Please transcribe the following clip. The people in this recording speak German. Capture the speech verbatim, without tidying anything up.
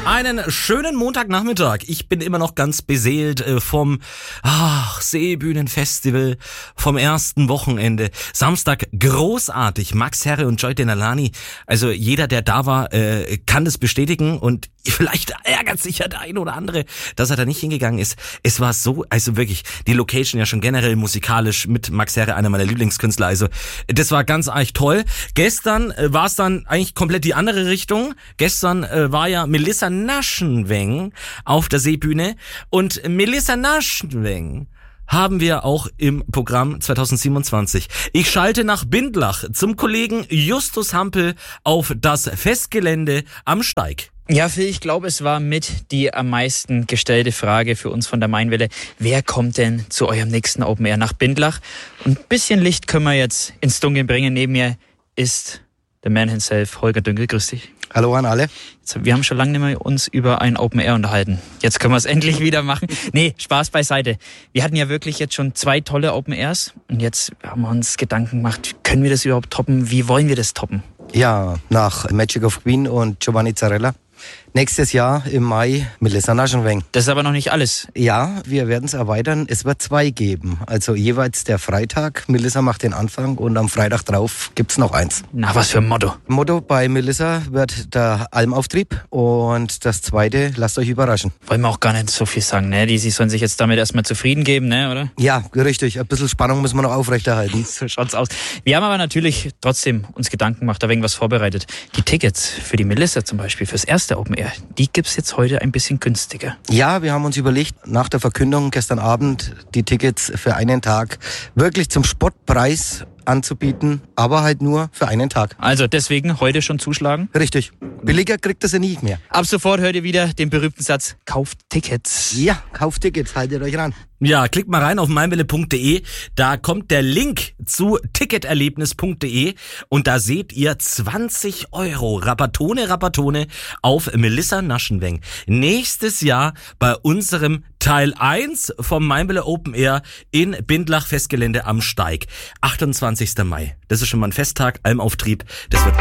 Einen schönen Montagnachmittag. Ich bin immer noch ganz beseelt äh, vom ach, Seebühnenfestival, vom ersten Wochenende. Samstag großartig. Max Herre und Joy Denalani. Also jeder, der da war, äh, kann das bestätigen und vielleicht ärgert sich ja der eine oder andere, dass er da nicht hingegangen ist. Es war so, also wirklich, die Location ja schon generell musikalisch mit Max Herre, einer meiner Lieblingskünstler. Also das war ganz eigentlich toll. Gestern äh, war es dann eigentlich komplett die andere Richtung. Gestern äh, war ja Melissa Naschenweng auf der Seebühne und Melissa Naschenweng haben wir auch im Programm zwanzig siebenundzwanzig. Ich schalte nach Bindlach zum Kollegen Justus Hampel auf das Festgelände am Steig. Ja, Phil, ich glaube, es war mit die am meisten gestellte Frage für uns von der Mainwelle. Wer kommt denn zu eurem nächsten Open Air nach Bindlach? Und ein bisschen Licht können wir jetzt ins Dunkeln bringen. Neben mir ist der Man himself, Holger Dünkel. Grüß dich. Hallo an alle. Wir haben schon lange nicht mehr uns über ein Open Air unterhalten. Jetzt können wir es endlich wieder machen. Nee, Spaß beiseite. Wir hatten ja wirklich jetzt schon zwei tolle Open Airs. Und jetzt haben wir uns Gedanken gemacht, können wir das überhaupt toppen? Wie wollen wir das toppen? Ja, nach Magic of Queen und Giovanni Zarella. Nächstes Jahr im Mai Melissa Naschenweng. Das ist aber noch nicht alles. Ja, wir werden es erweitern. Es wird zwei geben. Also jeweils der Freitag. Melissa macht den Anfang und am Freitag drauf gibt's noch eins. Na, was für ein Motto. Motto bei Melissa wird der Almauftrieb und das zweite, lasst euch überraschen. Wollen wir auch gar nicht so viel sagen, ne? Die, sie sollen sich jetzt damit erstmal zufrieden geben, ne, oder? Ja, richtig. Ein bisschen Spannung müssen wir noch aufrechterhalten. So schaut's aus. Wir haben aber natürlich trotzdem uns Gedanken gemacht, da irgendwas vorbereitet. Die Tickets für die Melissa zum Beispiel, fürs erste Open Air, die gibt's jetzt heute ein bisschen günstiger. Ja, wir haben uns überlegt, nach der Verkündung gestern Abend die Tickets für einen Tag wirklich zum Spottpreis anzubieten, aber halt nur für einen Tag. Also deswegen heute schon zuschlagen? Richtig. Billiger kriegt ihr sie nie mehr. Ab sofort hört ihr wieder den berühmten Satz, kauft Tickets. Ja, kauft Tickets, haltet euch ran. Ja, klickt mal rein auf meinwelle punkt de, da kommt der Link zu ticketerlebnis punkt de und da seht ihr zwanzig Euro Rabattone, Rabattone auf Melissa Naschenweng. Nächstes Jahr bei unserem Teil eins vom Mainwelle Open Air in Bindlach Festgelände am Steig. achtundzwanzigster Mai. Das ist schon mal ein Festtag, Almauftrieb. Das wird